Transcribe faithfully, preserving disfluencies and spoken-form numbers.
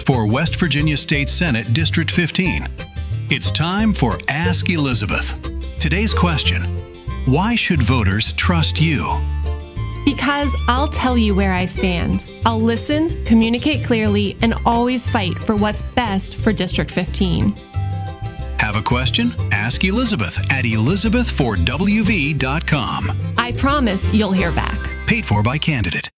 for West Virginia State Senate District fifteen. It's time for Ask Elizabeth. Today's question: why should voters trust you? Because I'll tell you where I stand. I'll listen, communicate clearly, and always fight for what's best for District fifteen. Have a question? Ask Elizabeth at elizabeth for w v dot com. I promise you'll hear back. Paid for by Candidate.